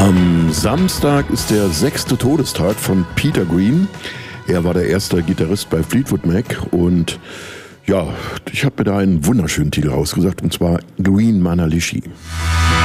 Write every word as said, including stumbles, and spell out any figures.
Am Samstag ist der sechste Todestag von Peter Green. Er war der erste Gitarrist bei Fleetwood Mac und ja, ich habe mir da einen wunderschönen Titel rausgesucht, und zwar Green Manalishi.